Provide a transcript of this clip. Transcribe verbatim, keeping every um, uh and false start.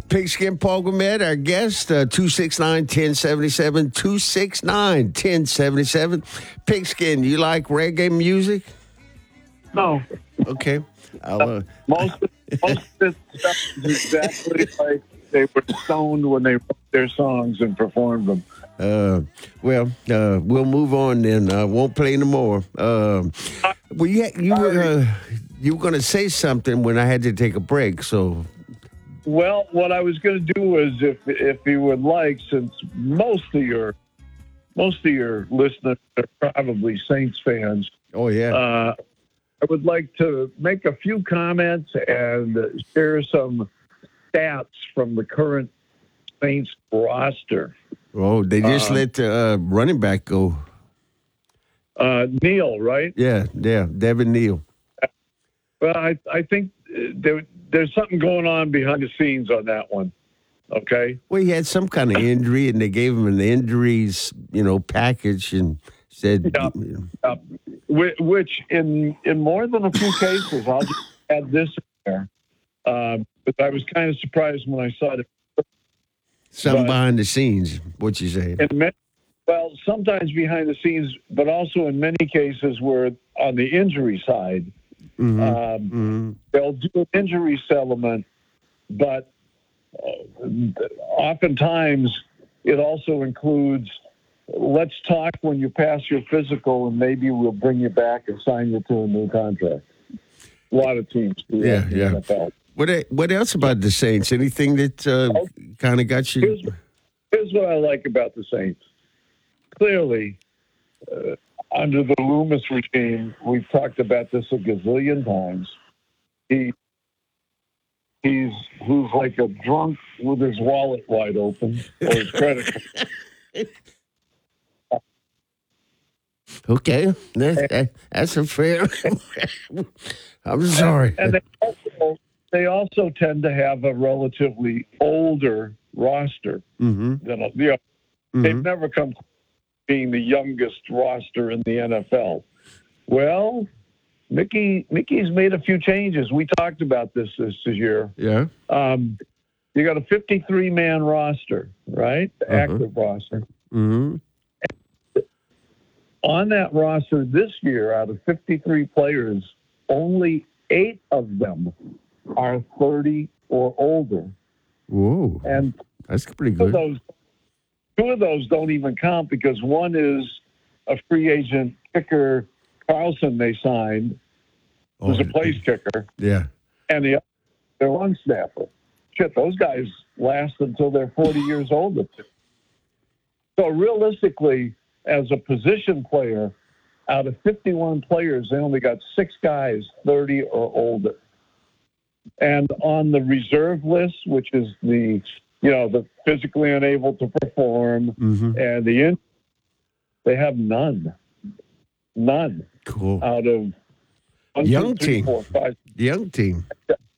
Pigskin Paul Gourmet, our guest, uh, two six nine, one oh seven seven, two six nine, one oh seven seven. Pigskin, you like reggae music? No. Okay. I'll, uh, most, most of this stuff is exactly like they were stoned when they wrote their songs and performed them. Uh, well, uh, we'll move on then. I won't play no more. Um, well, you, you, uh, you were going to say something when I had to take a break, so... Well, what I was going to do is, if if you would like, since most of your most of your listeners are probably Saints fans. Oh yeah. Uh, I would like to make a few comments and share some stats from the current Saints roster. Oh, they just uh, let the uh, running back go. Uh, Neal, right? Yeah, yeah, Devin Neal. Well, I I think there. There's something going on behind the scenes on that one, okay? Well, he had some kind of injury, and they gave him an injuries, you know, package, and said, yeah, you know. yeah. Which in in more than a few cases, I'll just add this in there. Um, but I was kind of surprised when I saw it. Something but behind the scenes, what you saying? Many, well, sometimes behind the scenes, but also in many cases where on the injury side. Mm-hmm. Um, mm-hmm. They'll do an injury settlement, but uh, oftentimes it also includes, let's talk when you pass your physical and maybe we'll bring you back and sign you to a new contract. A lot of teams do yeah, that. Yeah, N F L. What, what else about the Saints? Anything that uh, oh, kind of got you? Here's, here's what I like about the Saints. Clearly, uh, under the Loomis regime, we've talked about this a gazillion times. He he's he's like a drunk with his wallet wide open or his credit card. Okay, that, that, that's a fair. I'm sorry. And, and they also they also tend to have a relatively older roster mm-hmm. than a, you know, mm-hmm. They've never come being the youngest roster in the N F L. Well, Mickey Mickey's made a few changes. We talked about this this year. Yeah. Um, you got a fifty-three man roster, right? The uh-huh. active roster. Mm-hmm. On that roster this year, out of fifty-three players, only eight of them are thirty or older. Whoa. And that's pretty good. Of those, two of those don't even count because one is a free agent kicker, Carlson, they signed, who's oh, a place kicker. Yeah. And the other, their long snapper. Shit, those guys last until they're forty years old. So realistically, as a position player, out of fifty-one players, they only got six guys thirty or older. And on the reserve list, which is the, you know, the physically unable to perform mm-hmm. and the in, they have none. None. Cool. Out of one, young two, three, team. Four, five. Young team.